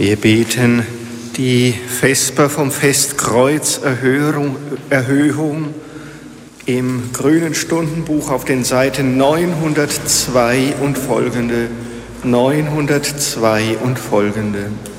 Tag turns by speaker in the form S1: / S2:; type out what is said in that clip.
S1: Wir beten die Vesper vom Festkreuz Erhöhung im Grünen Stundenbuch auf den Seiten 902 und folgende. 902 und folgende.